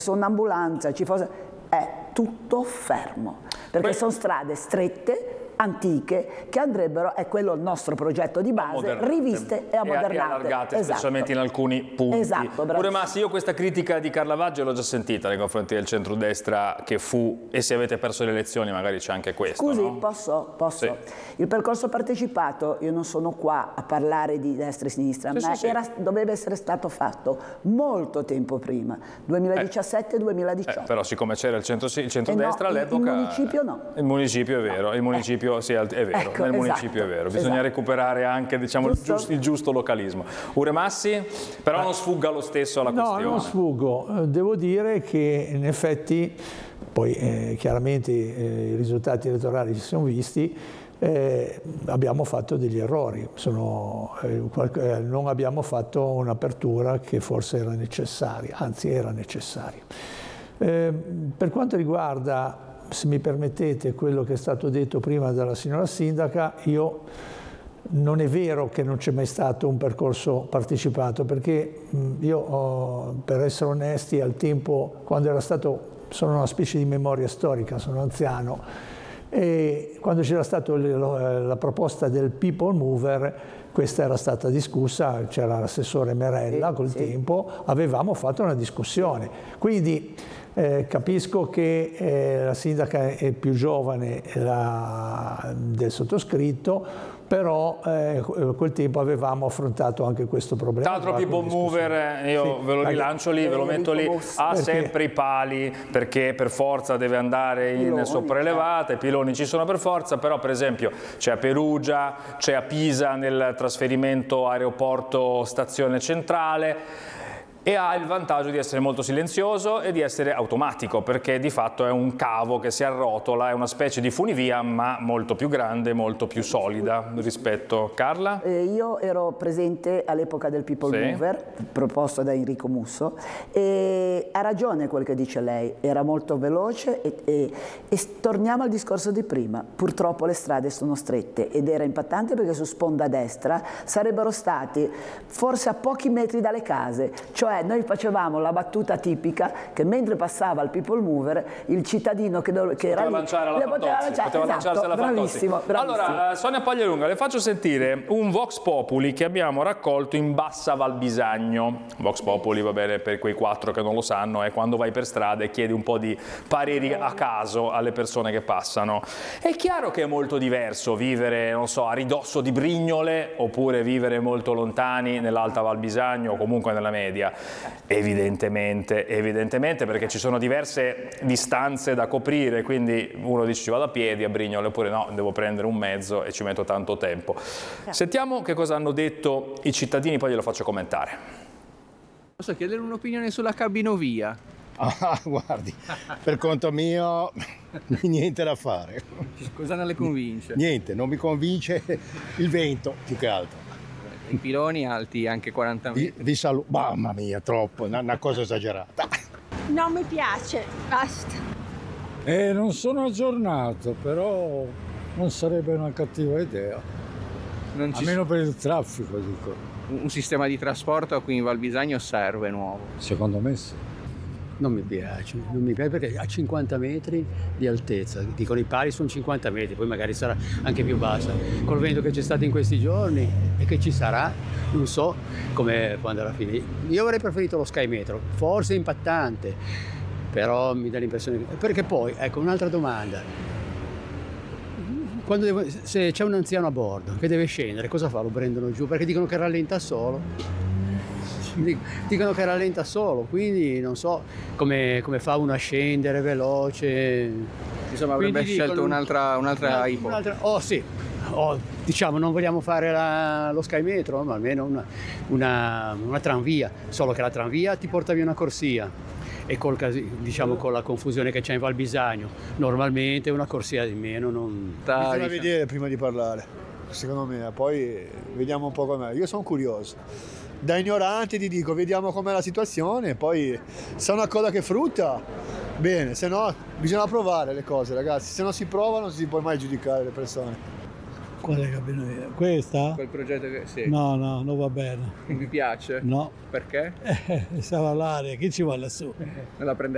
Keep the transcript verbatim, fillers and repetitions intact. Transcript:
un'ambulanza, ci fosse, è tutto fermo, perché Beh, sono strade strette, antiche, che andrebbero, è quello il nostro progetto di base, modernate, riviste e ammodernate. e allargate, esatto. specialmente in alcuni punti. Esatto, Pure Massi, io questa critica di Carla Vaggi l'ho già sentita nei confronti del centrodestra che fu, e se avete perso le elezioni magari c'è anche questo. Scusi, no? posso? Posso? Sì. Il percorso partecipato, io non sono qua a parlare di destra e sinistra, Sì, ma sì, sì. era, doveva essere stato fatto molto tempo prima, duemiladiciassette duemiladiciotto. Eh, però siccome c'era il, centro, il centrodestra Eh no, il- all'epoca... il municipio no. Il municipio è vero, il municipio sì, è vero, Ecco, nel esatto, municipio è vero, bisogna esatto. recuperare anche diciamo, il, Giusto. giusto, il giusto localismo. Uremassi, però non sfugga lo stesso alla No, questione. non sfuggo. Eh, Devo dire che in effetti, poi eh, chiaramente eh, i risultati elettorali si sono visti, eh, abbiamo fatto degli errori. Sono, eh, qual- eh, non abbiamo fatto un'apertura che forse era necessaria, anzi era necessaria. Eh, per quanto riguarda, se mi permettete, quello che è stato detto prima dalla signora Sindaca, io non è vero che non c'è mai stato un percorso partecipato, perché mh, io, ho, per essere onesti, al tempo, quando era stato, sono una specie di memoria storica, sono anziano, e quando c'era stata la proposta del People Mover, questa era stata discussa, c'era l'assessore Merella Sì, col sì. tempo, avevamo fatto una discussione. Quindi eh, capisco che eh, la sindaca è più giovane la- del sottoscritto, però eh, a quel tempo avevamo affrontato anche questo problema. Tra l'altro People Mover, io Sì, ve lo perché- rilancio lì, ve lo metto lì, ha Perché? sempre i pali perché per forza deve andare in Piloni, sopraelevata, i piloni ci sono per forza, però per esempio c'è a Perugia, c'è a Pisa nel trasferimento aeroporto stazione centrale, e ha il vantaggio di essere molto silenzioso e di essere automatico, perché di fatto è un cavo che si arrotola, è una specie di funivia ma molto più grande, molto più solida rispetto. Carla? Eh, io ero presente all'epoca del People Sì. Mover, proposto da Enrico Musso, e ha ragione quel che dice lei, era molto veloce e, e- e s- torniamo al discorso di prima, purtroppo le strade sono strette ed era impattante perché su sponda destra sarebbero stati forse a pochi metri dalle case, cioè noi facevamo la battuta tipica che mentre passava il People Mover il cittadino che, dove- che era Poteva lì lanciare alla le poteva Fantozzi, lanciare, poteva esatto, lanciarsi alla Fantozzi. bravissimo, bravissimo. Allora, eh, Sonia Pagliarunga, le faccio sentire un Vox Populi che abbiamo raccolto in Bassa Val Bisagno. Vox Populi, va bene, per quei quattro che non lo sanno, è quando vai per strada e chiedi un po' di pareri a caso alle persone che passano. È chiaro che è molto diverso vivere, non so, a ridosso di Brignole oppure vivere molto lontani nell'Alta Val Bisagno o comunque nella media. Evidentemente, evidentemente, perché ci sono diverse distanze da coprire, quindi uno dice ci vado a piedi a Brignole, oppure no, devo prendere un mezzo e ci metto tanto tempo. Sentiamo che cosa hanno detto i cittadini, poi glielo faccio commentare. Posso chiedere un'opinione sulla cabinovia? Ah, guardi, per conto mio niente da fare. Cosa non le convince? Niente, non mi convince il vento più che altro. I piloni alti anche quaranta Vi, metri. vi saluto. Mamma mia, troppo, una, una cosa esagerata. Non mi piace, basta. Eh, non sono aggiornato, però non sarebbe una cattiva idea. Non ci Almeno per il traffico, dico. Un sistema di trasporto qui in Val Bisagno serve nuovo. Secondo me sì. Non mi piace, non mi piace perché ha cinquanta metri di altezza, dicono i pali sono cinquanta metri, poi magari sarà anche più bassa. Col vento che c'è stato in questi giorni e che ci sarà, non so come quando alla fine. Io avrei preferito lo Sky Metro, forse impattante, però mi dà l'impressione. Perché poi, ecco, un'altra domanda. Quando devo, se c'è un anziano a bordo che deve scendere, cosa fa? Lo prendono giù? Perché dicono che rallenta solo. Dicono che rallenta solo, quindi non so come, come fa uno a scendere veloce. Insomma, avrebbe Quindi scelto dicono- un'altra, un'altra Una- ipotesi. un'altra- Oh sì, oh, diciamo non vogliamo fare la- lo Sky Metro, ma almeno una, una, una tranvia, solo che la tranvia ti porta via una corsia e col, casi- diciamo, con la confusione che c'è in Val Bisagno, normalmente una corsia di meno non... Bisogna vedere prima di parlare, secondo me, poi vediamo un po' com'è. Io sono curioso. Da ignorante ti dico, vediamo com'è la situazione, poi se è una cosa che frutta, bene, se no bisogna provare le cose, ragazzi, se non si prova non si può mai giudicare le persone. Qual è la cabinovia? Questa? Quel progetto che sì. No, no, non va bene. Non mi piace? No. Perché? Eh, stava all'aria, chi ci vuole lassù? Non la prende